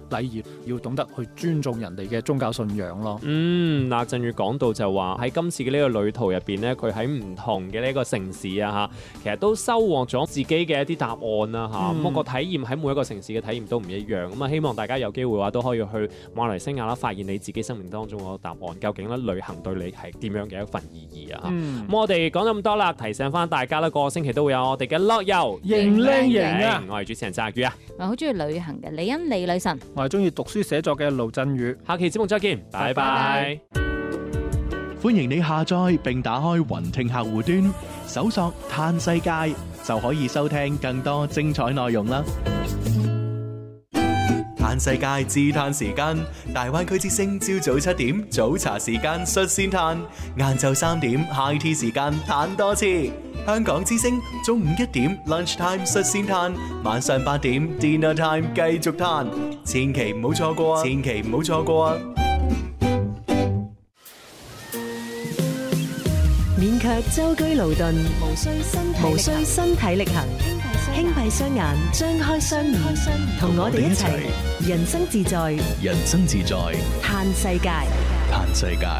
禮儀，要懂得去尊重人哋嘅宗教信仰咯。 嗱，正如講到就話喺今次嘅呢個旅途入邊咧，佢喺唔同嘅呢個城市啊嚇，其實都收穫咗自己嘅一啲答案啦嚇。咁個體驗喺每一個城市嘅體驗都唔一樣。咁啊，希望大家有機會嘅話都可以去馬來西亞啦，發現你自己生命當中個答案，究竟咧旅行對你係點樣嘅一份意義啊嚇。咁我哋講咗咁多啦，提醒翻大家啦，個個星期都會有我哋嘅樂遊型靚型啊！ 我係主持人澤宇啊， 我好中意旅行嘅李欣李女神， 我係中意讀書寫作嘅盧振宇。 下期節目再見，拜拜。 歡迎你下載並打開雲聽客戶端，搜索嘆世界就可以收聽更多精彩內容啦。嘆世界自嘆時間，大灣區之聲朝早7點早茶時間率先嘆，晏晝3點 high tea 時間嘆多次。香港之聲中午1點 lunch time 率先嘆，晚上8點 dinner time 繼續嘆，千祈唔好錯過啊！千祈唔好錯過啊！ 免卻舟車勞頓，無需身體力行，輕閉雙眼，張開雙耳，同我哋一齊人生自在， 人生自在， 嘆世界， 嘆世界。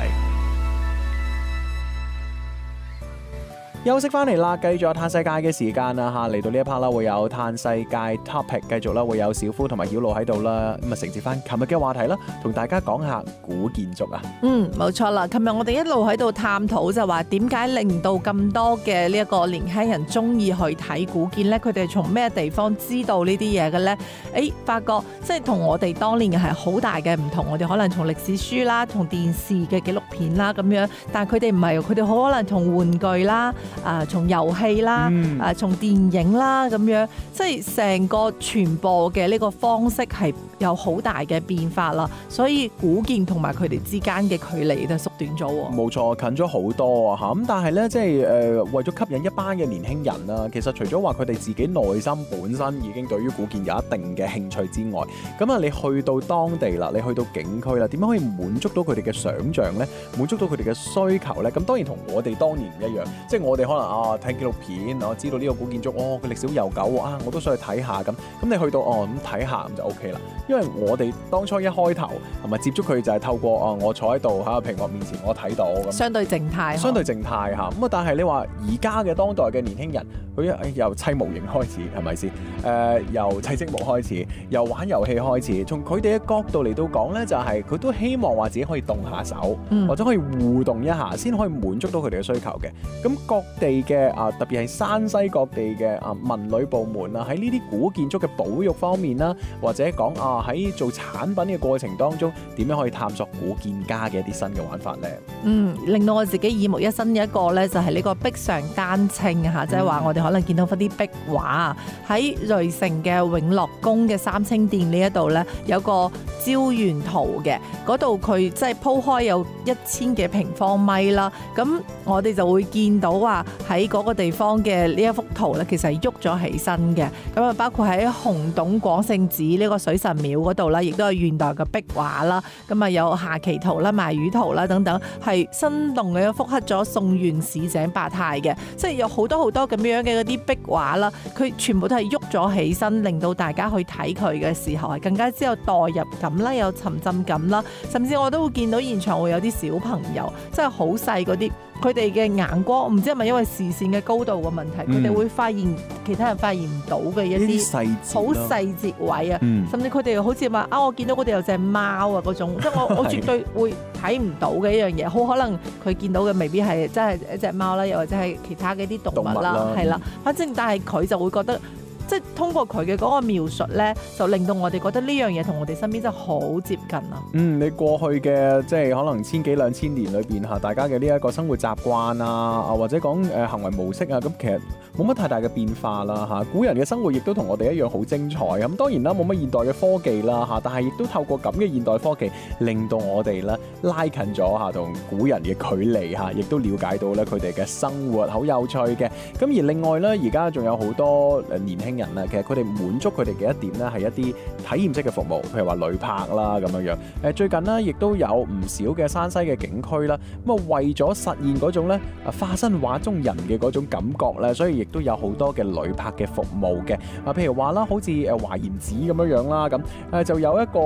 休息翻嚟啦，繼續有嘆世界嘅時間啦嚇，嚟到呢一 part 啦，會有嘆世界 topic， 繼續啦，會有小夫同埋曉露喺度啦，咁啊承接翻琴日嘅話題啦，同大家講下古建築啊。 冇錯啦，琴日我哋一路喺度探討就話點解令到咁多嘅呢一個年輕人中意去睇古建呢？佢哋從咩地方知道呢啲嘢嘅呢？發覺即係同我哋當年嘅係好大嘅唔同，我哋可能從歷史書啦，從電視嘅紀錄片啦咁樣，但係佢哋唔係，佢哋好可能從玩具啦。從遊戲啦，從電影啦咁樣，即係成個傳播嘅呢個方式係有好大嘅變化啦。所以古建同埋佢哋之間嘅距離都縮短咗喎。 冇錯，近咗好多啊嚇！咁但係咧，即係為咗吸引一班嘅年輕人啦，其實除咗話佢哋自己內心本身已經對於古建有一定嘅興趣之外，咁啊，你去到當地啦，你去到景區啦，點樣可以滿足到佢哋嘅想像咧？滿足到佢哋嘅需求咧？咁當然同我哋當年唔一樣，即係我哋可能睇紀錄片，我知道呢個古建築，佢歷史好悠久喎，我都想去睇下咁。咁你去到咁睇下咁就 OK 啦。因為我哋當初一開頭係咪接觸佢就係透過我坐喺度喺個屏幕面前我睇到咁。 相對靜態。相對靜態嚇。咁啊，但係你話而家嘅當代嘅年輕人，佢由砌模型開始係咪先？由砌積木開始，由玩遊戲開始，從佢哋嘅角度嚟到講咧，就係佢都希望話自己可以動下手，或者可以互動一下，先可以滿足到佢哋嘅需求嘅。咁各地嘅特別係山西各地嘅文旅部門啊，喺呢啲古建築嘅保育方面啦，或者講喺做產品嘅過程當中，點樣可以探索古建家嘅一啲新嘅玩法咧？ 令到我自己耳目一新嘅一個咧，就係呢個壁上丹青嚇，即係話我哋可能見到嗰啲壁畫喺瑞城嘅永樂宮嘅三清殿呢一度咧，有個招園圖嘅，嗰度佢即係鋪開有1000幾平方米啦，咁我哋就會見到話喺嗰個地方嘅呢一幅圖咧，其實係喐咗起身嘅。咁啊，包括喺洪洞廣聖寺呢個水神廟嗰度啦，亦都係現代嘅壁畫啦。咁啊，有下棋圖啦、賣魚圖啦等等，係生動嘅復刻咗宋元市井百態嘅，即係有好多好多咁樣嘅嗰啲壁畫啦。佢全部都係喐咗起身，令到大家去睇佢嘅時候係更加之有代入感啦，有沉浸感啦。甚至我都會見到現場會有啲小朋友，即係好細嗰啲。佢哋嘅眼光唔知係咪因為視線嘅高度嘅問題，佢哋會發現其他人發現唔到嘅一啲好細節位啊，甚至佢哋好似話我見到嗰度有隻貓啊嗰種，即係我絕對會睇唔到嘅一樣嘢，好可能佢見到嘅未必係真係一隻貓啦，又或者係其他嘅一啲動物啦，係啦，反正但係佢就會覺得。即係通過佢嘅嗰個描述咧，就令到我哋覺得呢樣嘢同我哋身邊真係好接近啊！你過去嘅即係可能1000幾2000年裏邊大家嘅呢一個生活習慣啊，或者講行為模式啊，咁其實冇乜太大嘅變化啦。古人嘅生活亦都同我哋一樣好精彩。咁當然啦，冇乜現代嘅科技啦，但係亦都透過咁嘅現代科技，令到我哋咧拉近咗同古人嘅距離亦都了解到咧佢哋嘅生活好有趣嘅。咁而另外咧，而家仲有好多年輕人其實佢哋滿足佢哋嘅一點咧，係一啲體驗式嘅服務，譬如話旅泊啦咁樣樣。最近呢，亦都有唔少嘅山西嘅景區啦，咁啊為咗實現嗰種咧化身畫中人嘅嗰種感覺咧，所以亦都有好多嘅旅泊嘅服務嘅。譬如話啦，好似華嚴寺咁樣樣啦，咁就有一個